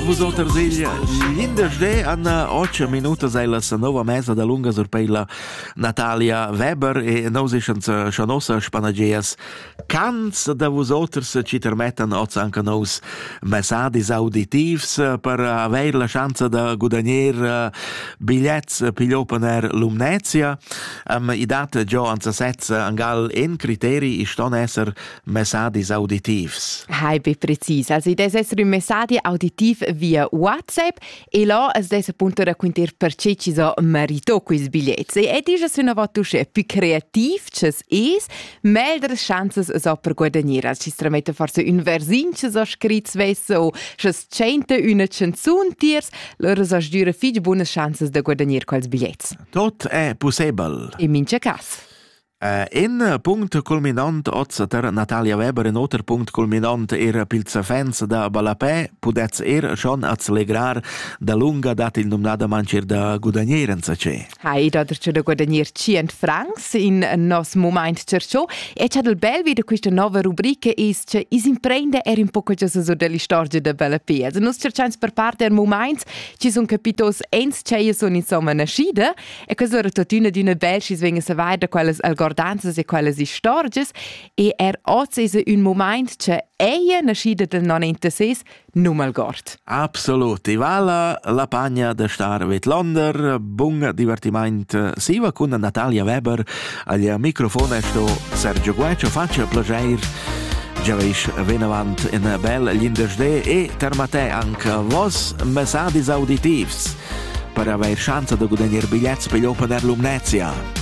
vosotros l'indesde an 8 minutos è la nova mesa da lunga sorpeila Natalia Weber e nos ischens chanosa spanageas cants da vosotros ci permettan oz anche nos messaggis auditivs per aver la chance da guadagner bigliets pigliopener Lumnezia i dat già an sets angal en criteri iston esser messaggis auditivs. Hai be precis, also des esser un messaggio auditiv via WhatsApp e là es des appunto racconter perché ci so marito quis biglietti e dice se una volta più creativ ces melder chances so per guadagnare. Ci stramette forse un versin ci so scritts vesso o ces cente una canzun tiers loro so sdure fig buone chances da guadagnare quels biglietti. Tot è possibile. In mince cas. In punct culminant ter Natalia Weber in oter punct culminant pils fans da Balapè pudets schon accelerar da lunga dat il numnada mancher da guadagnierenza c'è. Hai dader c'è da guadagnier 100 francs in nos moment cerciò e c'è del bel video questa nuova rubrica is imprende un poco già so delle storie da Balapè. Also nos cercians per parte del moment ci son capitos ens c'è son insomma nascida e questo era totuna di una bel ci svenga se vai da quelles algordanzas e quelles istorges e oz is un moment c'è eia nascida del 96 numal gort. Absolut. Vala la pagna da star vet Londer, bun divertiment siva con Natalia Weber, al microfono sto Sergio Gueccio, faccia plager. Già veis venavant in bel l'indesde e termate anche vos messaggis auditivs per aver chance da guadagnare biglietti per l'Open Air Lumnezia.